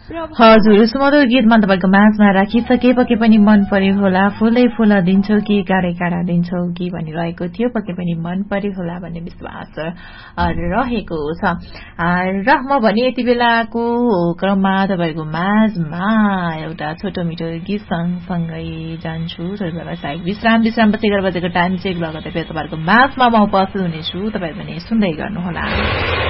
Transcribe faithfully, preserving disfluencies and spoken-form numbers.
हजुर सुमधुर गीतमा तपाईँको माझमा राखिसके पक्कै पनि मन पर्यो होला फुलै फुल दिन्छौ कि काँडै काँडा दिन्छौ कि भनिरहेको थियो पक्कै पनि मन पर्यो होला भन्ने विश्वास रहेको छ र म भने यति बेलाको क्रममा तपाईँको माझमा एउटा छोटो मिठो गीत सँगसँगै जान्छु व्यवसायिक विश्राम विश्राम पछि एघार बजेको टाइम चेक लगतै तपाईँहरूको माझमा म उपस्थित हुनेछु तपाईहरु पनि सुन्दै गर्नुहोला।